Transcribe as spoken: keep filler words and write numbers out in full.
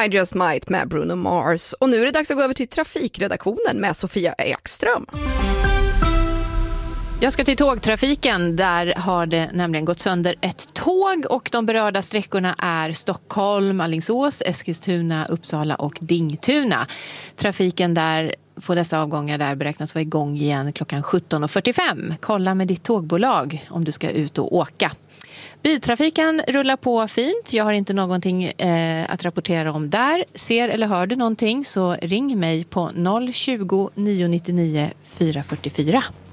I Just Might med Bruno Mars. Och nu är det dags att gå över till trafikredaktionen med Sofia Ekström. Jag ska till tågtrafiken. Där har det nämligen gått sönder ett tåg och de berörda sträckorna är Stockholm, Alingsås, Eskilstuna, Uppsala och Dingtuna. Trafiken där på dessa avgångar där beräknas vara igång igen klockan sjutton fyrtiofem. Kolla med ditt tågbolag om du ska ut och åka. Biltrafiken rullar på fint. Jag har inte någonting eh, att rapportera om där. Ser eller hör du någonting så ring mig på noll tjugo, nio nio nio, fyra fyra fyra.